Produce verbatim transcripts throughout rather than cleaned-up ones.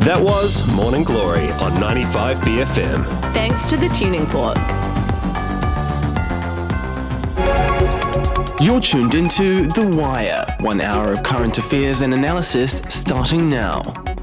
That was Morning Glory on ninety-five B F M. Thanks to the Tuning Fork. You're tuned into The Wire, one hour of current affairs and analysis starting now.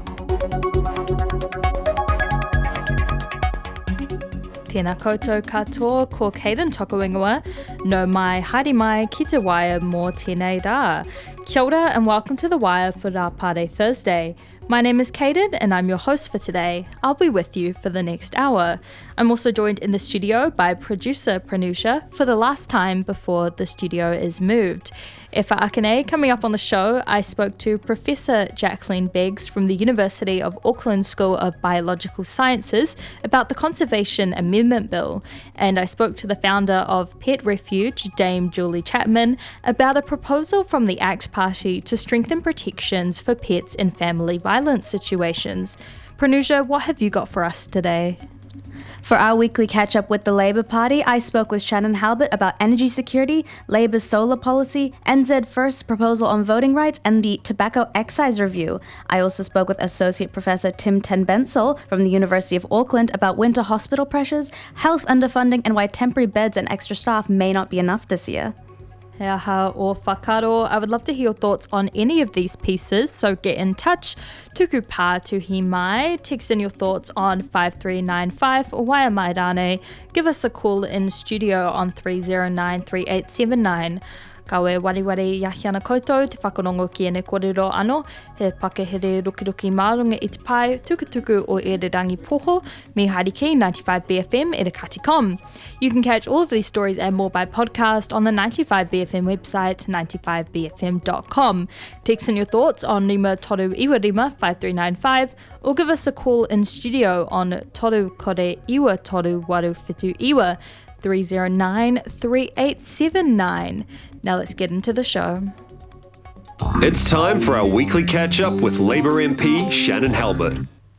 Tēnā koutou katoa, ko Caden Tokawengawa, no mai haere mai ki te Wire mō tēnei rā. Kia ora and welcome to The Wire for Rā Pare Thursday. My name is Caden and I'm your host for today. I'll be with you for the next hour. I'm also joined in the studio by producer Pranusha for the last time before the studio is moved. E whaakane, coming up on the show, I spoke to Professor Jacqueline Beggs from the University of Auckland School of Biological Sciences about the Conservation Amendment Bill, and I spoke to the founder of Pet Refuge, Dame Julie Chapman, about a proposal from the ACT Party to strengthen protections for pets in family violence situations. Pranusha, what have you got for us today? For our weekly catch-up with the Labour Party, I spoke with Shannon Halbert about energy security, Labour's solar policy, N Z First's proposal on voting rights, and the tobacco excise review. I also spoke with Associate Professor Tim ten Bensel from the University of Auckland about winter hospital pressures, health underfunding, and why temporary beds and extra staff may not be enough this year. He aha o whakaro. I would love to hear your thoughts on any of these pieces, so get in touch. Tuku pā tuhi mai. Text in your thoughts on five three nine five or Waia mai rane. Give us a call in studio on three zero nine three eight seven nine. Kawe wariwari yahi ana koutou, te whakarongo ki ene kōrero ano, he pakehere rukiruki marunga i te pai, tukutuku o ere rangi poho, me haere ki ninety-five B F M e re kati com. You can catch all of these stories and more by podcast on the ninety-five B F M website, ninety-five b f m dot com. Text in your thoughts on Rima Toru Iwa Rima five three nine five or give us a call in studio on Toru Kore Iwa Toru Waru Whitu Iwa, three zero nine three eight seven nine. Now let's get into the show. It's time for our weekly catch-up with Labour M P Shannon Halbert.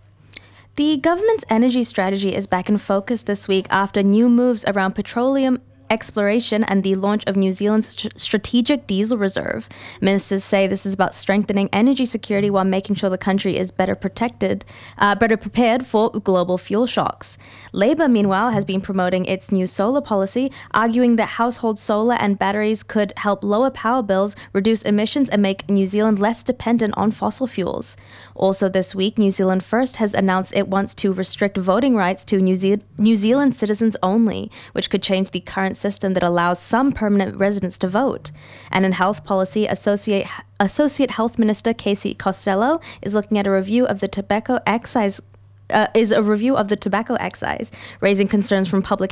The government's energy strategy is back in focus this week after new moves around petroleum exploration and the launch of New Zealand's st- strategic diesel reserve. Ministers say this is about strengthening energy security while making sure the country is better protected, uh, better prepared for global fuel shocks. Labour, meanwhile, has been promoting its new solar policy, arguing that household solar and batteries could help lower power bills, reduce emissions, and make New Zealand less dependent on fossil fuels. Also this week, New Zealand First has announced it wants to restrict voting rights to New, Ze- New Zealand citizens only, which could change the current system that allows some permanent residents to vote. And in health policy, Associate Associate Health Minister Casey Costello is looking at a review of the tobacco excise uh, is a review of the tobacco excise, raising concerns from public